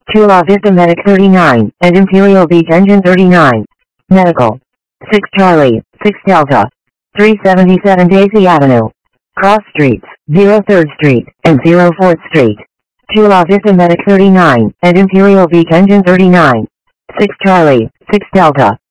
Chula Vista Medic 39, and Imperial Beach Engine 39. Medical. 6 Charlie, 6 Delta. 377 Daisy Avenue. Cross Streets, 03rd Street, and 04th Street. Chula Vista Medic 39, and Imperial Beach Engine 39. 6 Charlie, 6 Delta.